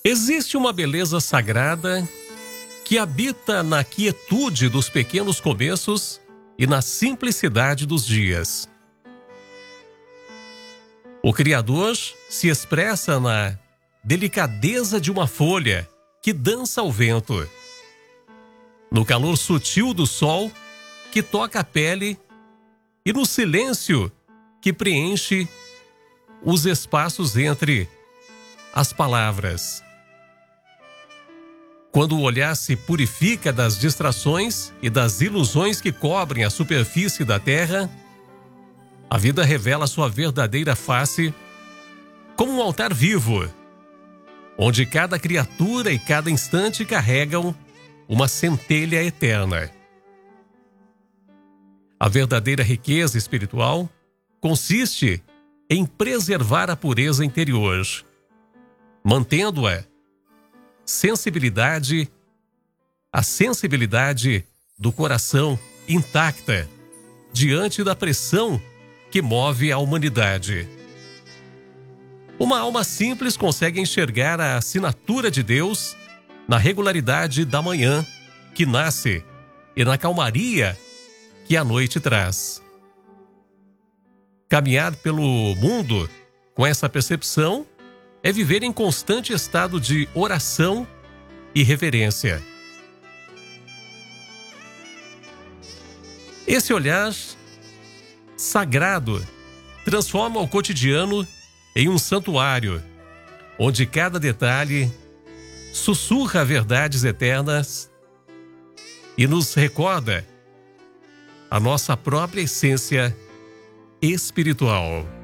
Existe uma beleza sagrada que habita na quietude dos pequenos começos e na simplicidade dos dias. O Criador se expressa na delicadeza de uma folha que dança ao vento, no calor sutil do sol que toca a pele e no silêncio que preenche os espaços entre as palavras. Quando o olhar se purifica das distrações e das ilusões que cobrem a superfície da terra, a vida revela sua verdadeira face como um altar vivo, onde cada criatura e cada instante carregam uma centelha eterna. A verdadeira riqueza espiritual consiste em preservar a pureza interior, mantendo a sensibilidade do coração intacta diante da pressão que move a humanidade. Uma alma simples consegue enxergar a assinatura de Deus na regularidade da manhã que nasce e na calmaria que a noite traz. Caminhar pelo mundo com essa percepção é viver em constante estado de oração e reverência. Esse olhar sagrado transforma o cotidiano em um santuário, onde cada detalhe sussurra verdades eternas e nos recorda a nossa própria essência espiritual.